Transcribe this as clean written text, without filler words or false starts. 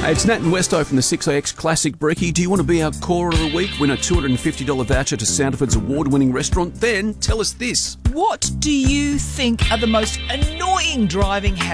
Hey, it's Nat and Westo from the 6AX Classic Brekkie. Do you want to be our caller of the week? Win a $250 voucher to Sandifords award-winning restaurant? Then tell us this. What do you think are the most annoying driving habits